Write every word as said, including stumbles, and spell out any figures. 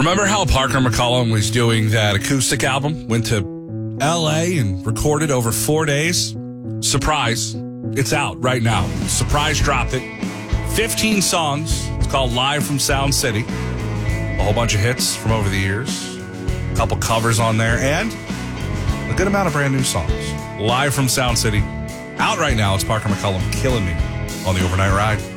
Remember how Parker McCollum was doing that acoustic album? Went to L A and recorded over four days? Surprise. It's out right now. Surprise dropped it. fifteen songs. It's called Live from Sound City. A whole bunch of hits from over the years. A couple covers on there. And a good amount of brand new songs. Live from Sound City. Out right now. It's Parker McCollum, Killing Me on the Overnight Ride.